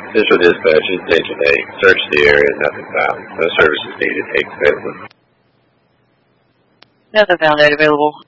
Central Dispatch, attention 8. Search the area, nothing found. No services needed. 8 available. Nothing found, 8 available.